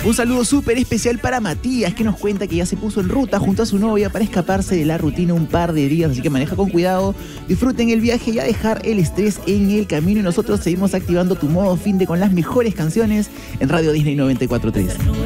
Un saludo súper especial para Matías, que nos cuenta que ya se puso en ruta junto a su novia para escaparse de la rutina un par de días, así que maneja con cuidado, disfruten el viaje y a dejar el estrés en el camino. Y nosotros seguimos activando tu modo finde con las mejores canciones en Radio Disney 94.3.